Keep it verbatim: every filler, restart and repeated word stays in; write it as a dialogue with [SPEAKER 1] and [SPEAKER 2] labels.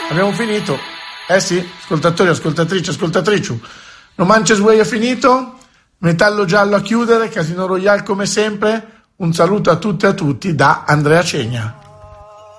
[SPEAKER 1] Abbiamo finito. Eh sì, ascoltatori, ascoltatrici, ascoltatrici. Non Manches Way è finito. Metallo Giallo a chiudere. Casino Royale come sempre. Un saluto a tutte e a tutti da Andrea Cegna.